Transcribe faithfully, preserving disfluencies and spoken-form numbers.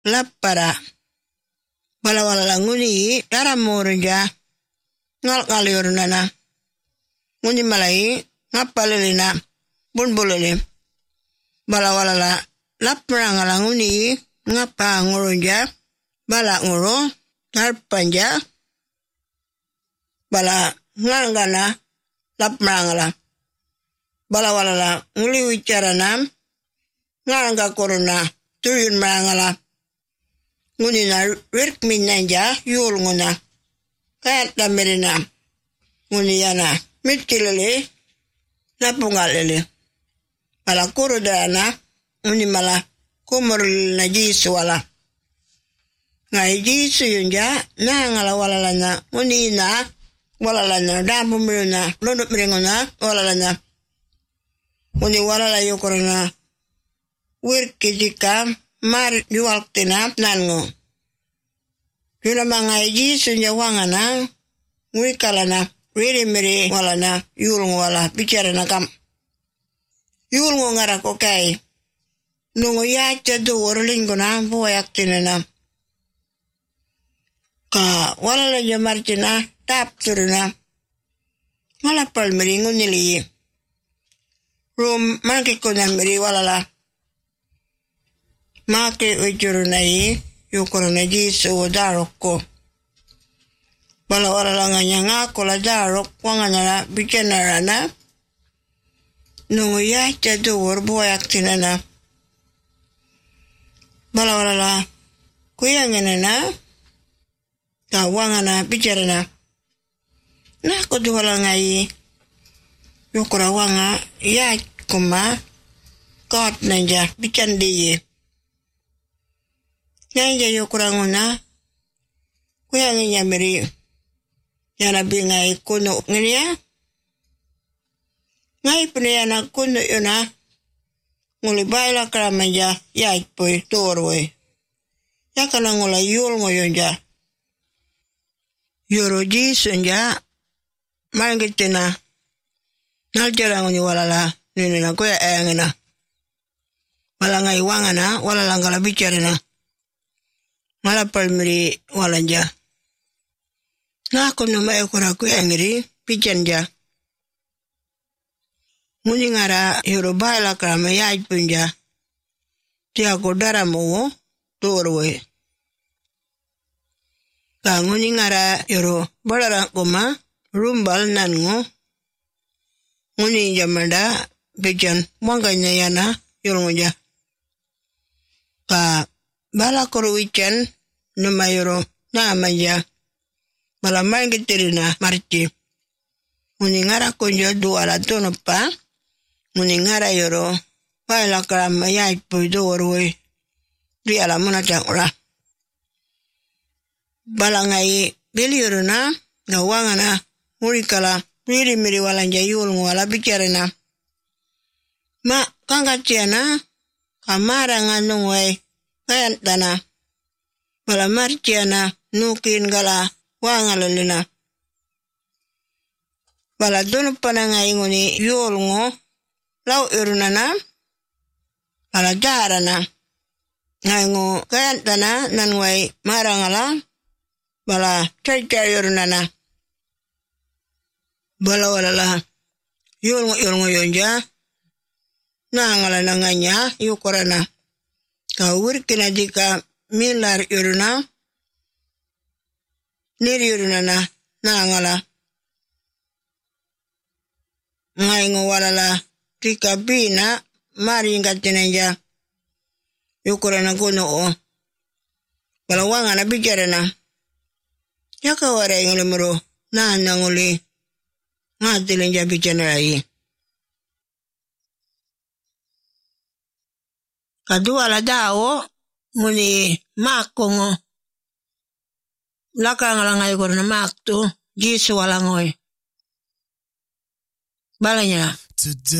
lappara bala wala nguni dara moronja ngal ngaliornana nguni malai ngapalelina bunbolele bala wala la lappara ngala nguni ngapa ngoronja bala ngoro tarpanja bala ngangana lappara ngala bala wala la nguli wicarana nganga korona tuyun mangala nguni na wirk minanja yul nguna kayat damerina nguni yana mitilele napungalele bala kuro dana nguni mala kumur na jisu wala ngai jisu yunja na ngala wala lana nguni na wala lana damu miruna lunduk miringuna wala lana nguni wala la yukorona wirki jika mar diwaltina nango yuna mangai jisu nya wangana wikalana wiri miri walana yulngo wala bicara nakam yulngo ngara kokai nungo yacha duwar lingona boyak tinana ka wala la jamartina tap turuna malapal miri ngunili rum manki kona miri wala la make ujurunai yukorona jisu daroko bala wala la nganya kola darok wangana bicanarana nungu yacha duwar boyak tinana bala wala la kuyanganana ta wangana bicarana na koduwala ngai yukora wanga ya kuma kot nanja bicandiye nanja yukora nguna kuyanginya meri yana bingai kuno ngenia ngai pune yana kuno yona nguli baila kramanja ya poi torwe yakana ngula yul ngoyonja yoroji senja mangitina naljara ngoni walala nene na koya engena walanga iwangana walala ngala bicarina mala palmiri walanja na kono mai kora ko engri picanja muni ngara yoruba la kama ya punja tia ko dara mo torwe ka nguni ngara yoro balara koma rumbal nango nguni jamanda bejan manganya yana yoronja ka bala korwichan numayoro na manja bala mangitirina marchi nguni ngara konjo duala tonopa nguni ngara yoro bala kram ya puido worwe di alamuna changura bala ngai bilioruna ngawangana murikala miri miri walanja yul ngwala bicarana ma kanga tiana kamara nganungwai kayantana bala marciana nukin gala wangalalina bala dunu panangai nguni yul ngo lau irunana bala jarana ngai ngo kayantana nanwai marangala bala cai-cai irunana bala wala la yul ngo yul ngo yonja na ngala nanganya yukorana ka wirkina jika milar yuruna nir yuruna na na ngala ngai ngo wala la tika bina mari ngatinanja yukorana kono o bala wangana bicarana yaka wara nglemro na nanguli ngatilenja bicara yi kadua la dao nguni makongo laka ngalangai korona maktu jisu walangoy balanya